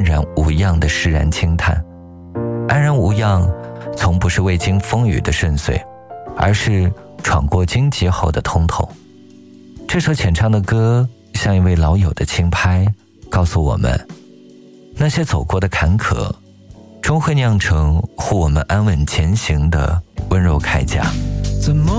然无恙的释然轻叹。安然无恙从不是未经风雨的顺遂，而是闯过荆棘后的通透。这首浅唱的歌像一位老友的轻拍，告诉我们那些走过的坎坷终会酿成护我们安稳前行的温柔铠甲。 怎么